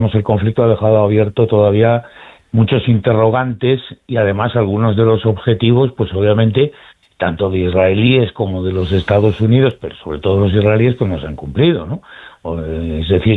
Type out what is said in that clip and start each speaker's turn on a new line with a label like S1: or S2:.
S1: el conflicto ha dejado abierto todavía muchos interrogantes y además algunos de los objetivos, pues obviamente, tanto de israelíes como de los Estados Unidos, pero sobre todo los israelíes, pues no se han cumplido, ¿no? Es decir,